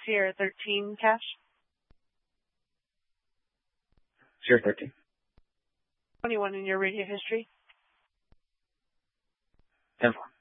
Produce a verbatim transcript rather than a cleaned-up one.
Sierra thirteen cash. Sierra thirteen. twenty-one in your radio history. ten four.